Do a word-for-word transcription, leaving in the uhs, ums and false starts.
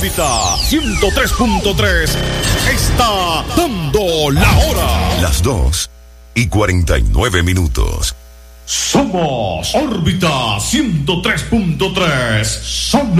órbita ciento tres punto tres está dando la hora. Las dos y cuarenta y nueve minutos. Somos órbita ciento tres punto tres. Solo